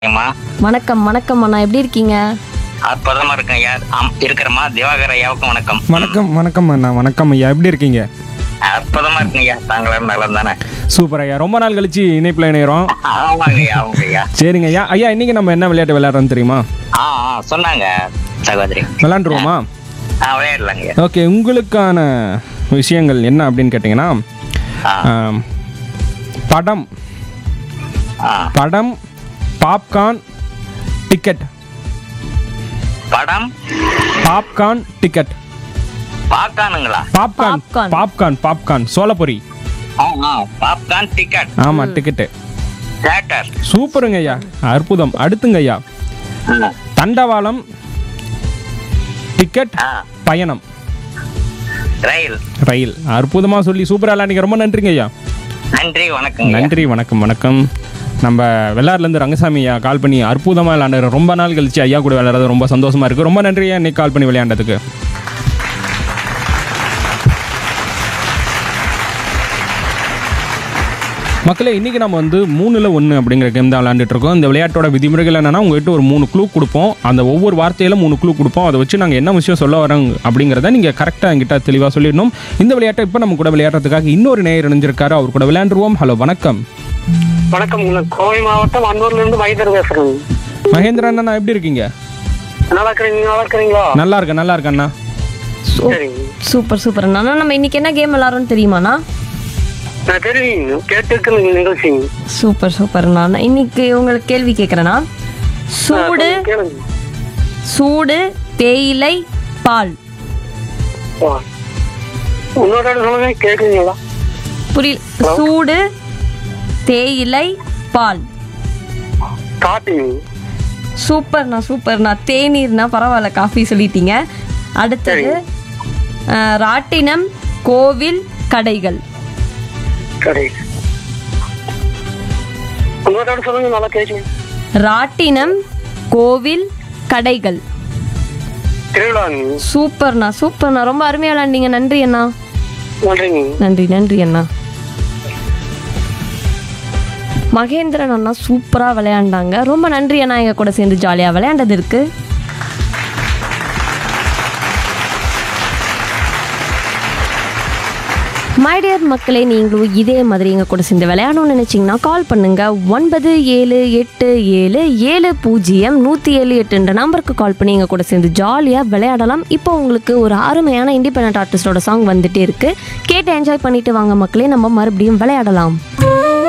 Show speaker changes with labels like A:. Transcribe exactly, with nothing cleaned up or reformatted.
A: ஏம்மா
B: வணக்கம் வணக்கம் அண்ணா, எப்படி இருக்கீங்க?
A: அற்புதமா இருக்கேன் ஐயா. ஆம், இருக்கிறமா திவாகர் ஐயாவுக்கும் வணக்கம்.
C: வணக்கம் வணக்கம் அண்ணா. வணக்கம் ஐயா, எப்படி இருக்கீங்க?
A: அற்புதமா இருக்குங்க ஐயா. தாங்களும் நலம் தானே?
C: சூப்பர் ஐயா, ரொம்ப நாள் கழிச்சு இணைப்பில் இணைகிறோம்.
A: ஆமாங்க ஐயா, ஆமாங்க ஐயா.
C: சரிங்க ஐயா. ஐயா, இன்னைக்கு நம்ம என்ன விளையாட்டு விளையாடுறோம்னு தெரியுமா?
A: ஆ ஆ, சொன்னாங்க சகோதரி.
C: விளையாண்டுருவோமா?
A: ஆ, விளையாடலாங்க ஐயா.
C: ஓகே, உங்களுக்கான விஷயங்கள் என்ன அப்படின்னு கேட்டிங்கன்னா,
A: ஆ,
C: ஆம், படம்
A: ஆ.
C: படம் பாப்கார்ன் டிக்கெட்.
A: படம்
C: popcorn ticket.
A: பாப்கார்னுங்களா?
C: Popcorn
B: popcorn.
C: Popcorn popcorn சோளப்பொரி.
A: ஆ ஆ, பாப்கார்ன் டிக்கெட்.
C: ஆமா, டிக்கெட்டு.
A: தியேட்டர்.
C: சூப்பருங்க ஐயா, அற்புதம். அடுத்துங்க ஐயா,
A: ஆ,
C: தண்டவாளம் டிக்கெட்
A: ஆ.
C: பயணம்.
A: ரயில்.
C: ரயில். அற்புதமா சொல்லி சூப்பரா விளையாடுங்க. ரொம்ப நன்றிங்க ஐயா.
A: நன்றி, வணக்கம்.
C: நன்றி, வணக்கம் வணக்கம். நம்ம வெள்ளாறுலேருந்து ரங்கசாமி ஐயா கால் பண்ணி அற்புதமாக விளையாண்டாரு. ரொம்ப நாள் கழிச்சு ஐயா கூட விளையாடுறது ரொம்ப சந்தோஷமா இருக்கு. ரொம்ப நன்றி ஐயா, இன்னைக்கு கால் பண்ணி விளையாண்டதுக்கு. மக்களே, இன்றைக்கி நம்ம வந்து மூணில் ஒன்று அப்படிங்கிற கேம் தான் விளையாண்டுட்டு இருக்கோம். இந்த விளையாட்டோட விதிமுறைகள் என்னென்னா, உங்கள்கிட்ட ஒரு மூணு க்ளூ கொடுப்போம். அந்த ஒவ்வொரு வார்த்தையில மூணு க்ளூ கொடுப்போம். அதை வச்சு நாங்கள் என்ன விஷயம் சொல்ல வரோம் அப்படிங்கிறத நீங்கள் கரெக்டாக என்கிட்ட தெளிவாக சொல்லிடணும். இந்த விளையாட்டை இப்போ நம்ம கூட விளையாடுறதுக்காக இன்னொரு நேயர் இணைஞ்சிருக்காரு. அவர் கூட விளையாண்டுருவோம். ஹலோ, வணக்கம்.
D: வணக்கம். கோவை மாவட்டம் அன்னூர்ல இருந்து மகேந்தர் பேசுறேன்.
C: மகேந்திரன் அண்ணா, எப்படி இருக்கீங்க?
D: நல்லா இருக்கிறீங்க? நல்லா இருக்கிறீங்களா?
C: நல்லா இருக்கேன், நல்லா இருக்கேன் அண்ணா.
B: சூ-
D: சரிங்க.
B: சூப்பர் சூப்பர் அண்ணா. அண்ணா, நம்ம இன்னைக்கு என்ன கேம் விளாட்றோம்னு தெரியுமாண்ணா?
D: நான் தெரியுங்க, கேட்டுருக்கு நிகழ்ச்சி.
B: சூப்பர் சூப்பர் அண்ணா. நான் இன்னைக்கு உங்களுக்கு கேள்வி கேட்குறேன்னா, சூடு
D: கேளுங்க.
B: சூடு தேயிலை பால்.
D: ஆ. இன்னொரு இடம் சொல்லுங்க, கேட்குறீங்களா?
B: புரியல. சூடு தேயிலை பால்.
D: காப்பி.
B: சூப்பர்ண்ணா சூப்பர்ண்ணா. தேநீர்னா பரவாயில்ல, காஃபி சொல்லிட்டீங்க. அடுத்தது அஹ், ராட்டினம் கோவில் கடைகள்.
D: சரி. இன்னொரு இடம் சொல்லுங்க, நல்லா கேட்குங்க.
B: ராட்டினம் கோவில் கடைகள்.
D: திருவிழாங்க.
B: சூப்பர்ண்ணா சூப்பர்ண்ணா. ரொம்ப அருமையா விளாண்டீங்க. நன்றி அண்ணா.
D: நன்றிங்க.
B: நன்றி நன்றி அண்ணா. மகேந்திரன் அண்ணா சூப்பராக விளையாண்டாங்க. ரொம்ப நன்றி அண்ணா, எங்கள் கூட சேர்ந்து ஜாலியாக விளையாண்டதற்கு. மை டியர் மக்களே, நீங்களும் இதே மாதிரி எங்கள் கூட சேர்ந்து விளையாடணும்னு நினச்சிங்கன்னா கால் பண்ணுங்கள். ஒன்பது ஏழு எட்டு ஏழு ஏழு பூஜ்ஜியம் நூற்றி ஏழு எட்டுன்ற நம்பருக்கு கால் பண்ணி எங்கள் கூட சேர்ந்து ஜாலியாக விளையாடலாம். இப்போ உங்களுக்கு ஒரு அருமையான இண்டிபெண்டன்ட் ஆர்டிஸ்டோட சாங் வந்துட்டே இருக்குது. கேட்டு என்ஜாய் பண்ணிட்டு வாங்க மக்களே, நம்ம மறுபடியும் விளையாடலாம்.